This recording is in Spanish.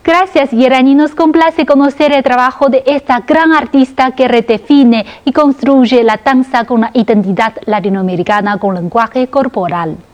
Gracias, Yerani. Nos complace conocer el trabajo de esta gran artista que redefine y construye la danza con una identidad latinoamericana con lenguaje corporal.